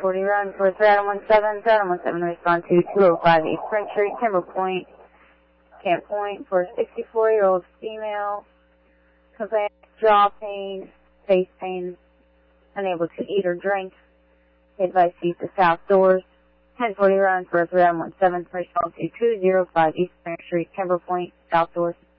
1040 run for 317, 317 respond to 205 East Spring Street, Timber Point, Camp Point for a 64-year-old female, complaint, jaw pain, face pain, unable to eat or drink. Advice to use the south doors. 1040 run for 317, respond to 205 East Spring Street, Timber Point, south doors.